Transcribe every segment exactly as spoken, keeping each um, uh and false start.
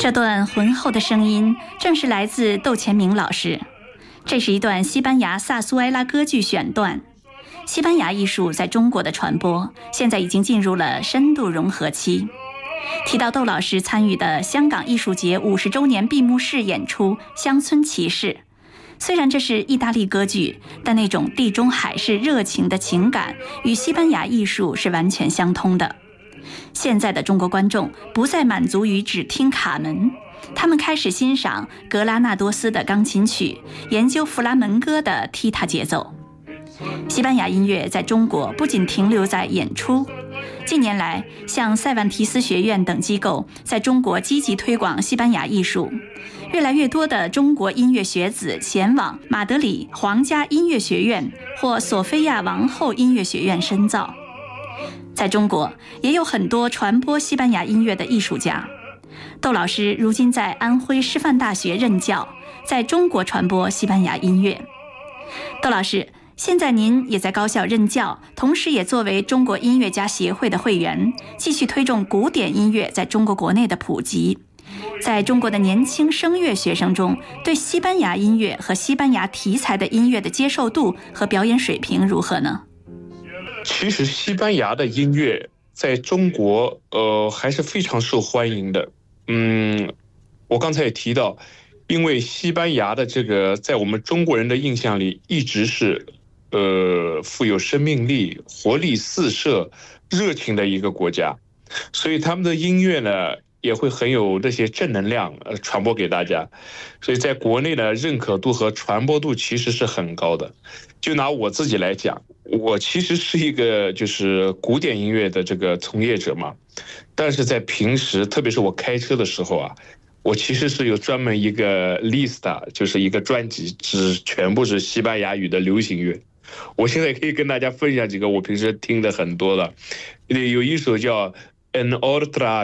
这段浑厚的声音正是来自窦乾明老师。这是一段西班牙萨苏埃拉歌剧选段。西班牙艺术在中国的传播现在已经进入了深度融合期。提到窦老师参与的香港艺术节五十周年闭幕式演出《乡村骑士》，虽然这是意大利歌剧，但那种地中海式热情的情感与西班牙艺术是完全相通的。现在的中国观众不再满足于只听卡门，他们开始欣赏格拉纳多斯的钢琴曲，研究弗拉门戈的踢踏节奏。西班牙音乐在中国不仅停留在演出，近年来像塞万提斯学院等机构在中国积极推广西班牙艺术，越来越多的中国音乐学子前往马德里皇家音乐学院或索菲亚王后音乐学院深造。在中国也有很多传播西班牙音乐的艺术家。窦老师如今在安徽师范大学任教，在中国传播西班牙音乐。窦老师，现在您也在高校任教，同时也作为中国音乐家协会的会员，继续推动古典音乐在中国国内的普及。在中国的年轻声乐学生中，对西班牙音乐和西班牙题材的音乐的接受度和表演水平如何呢？ 其实西班牙的音乐在中国呃还是非常受欢迎的。嗯，我刚才也提到，因为西班牙的这个在我们中国人的印象里一直是呃富有生命力、活力四射、热情的一个国家，所以他们的音乐呢也会很有这些正能量呃传播给大家，所以在国内的认可度和传播度其实是很高的。就拿我自己来讲，我其实是一个就是古典音乐的这个从业者嘛，但是在平时特别是我开车的时候啊，我其实是有专门一个 list， 就是一个专辑，只全部是西班牙语的流行乐。我现在可以跟大家分享几个我平时听的很多的，有一首叫 En otra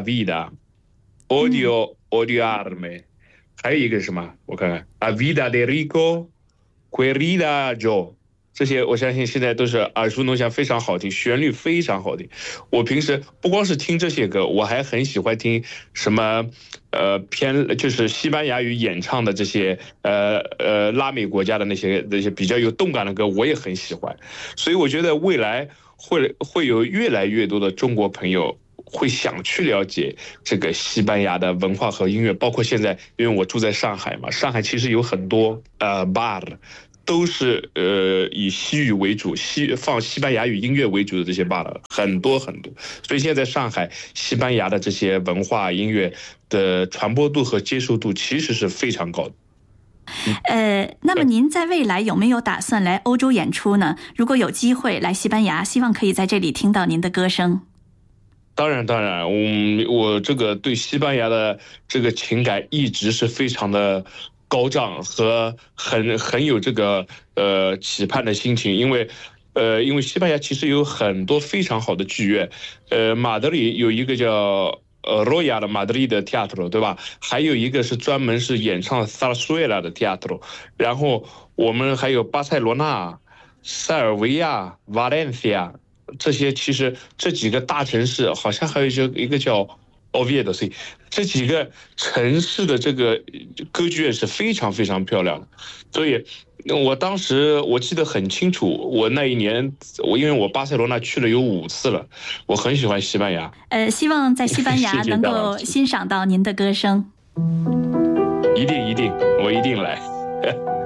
vida。Odio odiarme， 还有一个什么？我看看 ，A vida de rico querida yo， 这些我相信现在都是耳熟能详，非常好听，旋律非常好听。我平时不光是听这些歌，我还很喜欢听什么呃偏就是西班牙语演唱的这些呃呃拉美国家的那些那些比较有动感的歌，我也很喜欢。所以我觉得未来会会有越来越多的中国朋友会想去了解这个西班牙的文化和音乐，包括现在，因为我住在上海嘛，上海其实有很多呃 bar， 都是呃以西语为主，西放西班牙语音乐为主的这些 bar 很多很多，所以现在上海西班牙的这些文化音乐的传播度和接受度其实是非常高的。 呃，那么您在未来有没有打算来欧洲演出呢？如果有机会来西班牙，希望可以在这里听到您的歌声。 当然当然，我我这个对西班牙的这个情感一直是非常的高涨和很很有这个呃期盼的心情，因为呃因为西班牙其实有很多非常好的剧院，呃马德里有一个叫呃 Royal 的马德里的 Teatro， 对吧？还有一个是专门是演唱 Zarzuela 的 Teatro， 然后我们还有巴塞罗那、塞尔维亚、Valencia。这些其实这几个大城市，好像还有一个叫 Oviedo， 所以这几个城市的这个歌剧院是非常非常漂亮的。所以我当时我记得很清楚，我那一年我因为我巴塞罗那去了有五次了，我很喜欢西班牙。 呃，希望在西班牙能够欣赏到您的歌声。 一定一定，我一定来。